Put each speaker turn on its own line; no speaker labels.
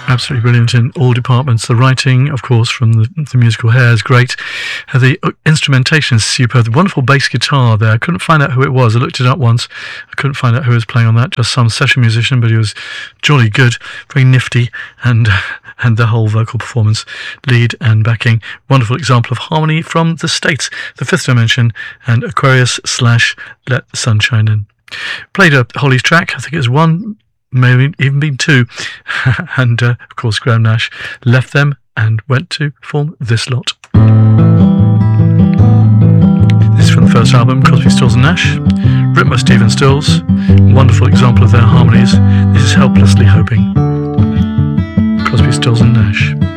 Absolutely brilliant in all departments. The writing, of course, from the musical Hair is great. The instrumentation is superb. The wonderful bass guitar there. I couldn't find out who it was. I looked it up once. I couldn't find out who was playing on that. Just some session musician, but he was jolly good, very nifty, and the whole vocal performance, lead and backing. Wonderful example of harmony from the States, The Fifth Dimension, and Aquarius / Let the Sun Shine In. Played a Hollies track. I think it was one, maybe even been two, and of course Graham Nash left them and went to form this lot. This is from the first album, Crosby, Stills and Nash, written by Stephen Stills. Wonderful example of their harmonies. This is Helplessly Hoping. Crosby, Stills and Nash.